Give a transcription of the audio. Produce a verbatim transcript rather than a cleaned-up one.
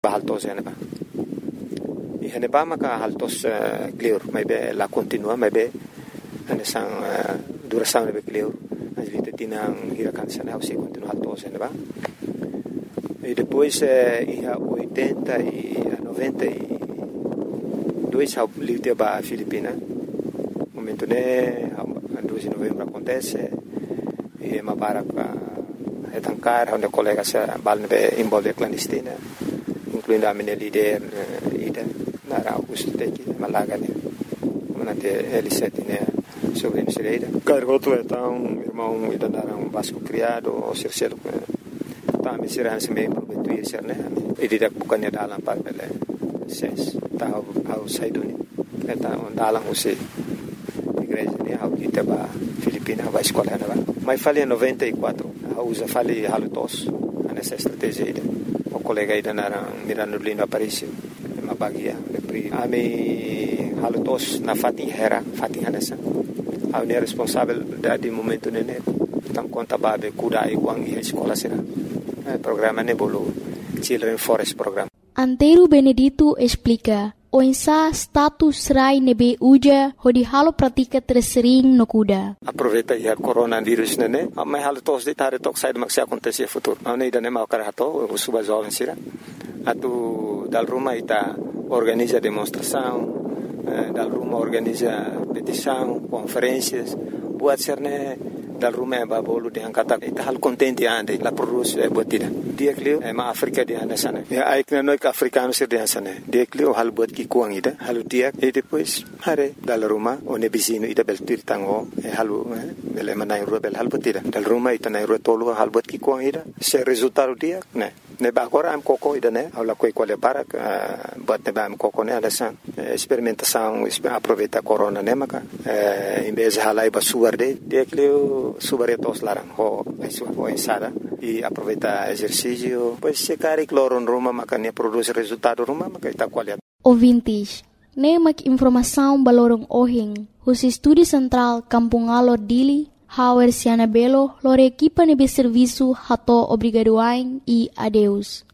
Haltos ya ba. Ihane ba maka haltos clear may be la continua may be ane sang duração may be clear anjita tinang hirakan sana o se continua haltos ya ba. E depois ia oitenta e noventa e dois ao livre ba Filipina. Momento né dois de novembro acontece e mabaraka etancar onde colega se balne envolve clandestina. Incluindo a minha líder ida na Augusto Teki Malaga né manate L sete né sobre a Misereira cargoto então irmão ida na um basco criado o Circelo tá me será esse meio prometo ir ser né e ida bukannya dalam par bele ses tá ao saiduni tá dalam você igreja né ao ita ba Filipina vai escola né mas falei noventa e quatro usa falei halutos nessa estratégia ida o colega ida na Mirano Lindo Aparicio ma bagia le pri ami halutos na fatin hera fatin hanesa au ne responsável da de momento nene tam conta babe kuda e wang e escola será programa ne bolo Children Forest Program. Antero Benedito explica o insa status rai nebe uja hodi halo pratika tersering no kuda. Aproveita ia coronavírus nene, mas halo tos de tare tok sai maksi acontecer futuro. Não ida nem mau karato, o suba jovem sira. Atu dal Roma ita organiza demonstração, dal Roma organiza petição, conferências, buat serne dal Roma ba bolu de angkata ita hal contente ande la produz e botida. Dia klio e ma Afrika di anda sana. Ya ai kna noi africano sir di sana. Dia klio hal bot ki kuang ida, halu dia e depois hare dal Roma one bisino ida bel tir tango e halu bele manai ro bel hal botida. Dal Roma ita nai ro tolu hal bot ki kuang ida. Se resultado dia ne ne ba agora am koko ida ne aula koi quale para bot ne ba am koko ne alasan experimentação aproveita corona ne maka em vez halai ba suarde dia klio subaretos larang ho ho ensada e aproveita exercício pois se cari cloron Roma maka ne produz resultado Roma maka ita qualidade. Ouvintes, ne mak informação balorong ohing hus estúdio central Kampung Alor Dili Hauer Siana Belo lore equipa nebe serviço hato obrigadoain e adeus.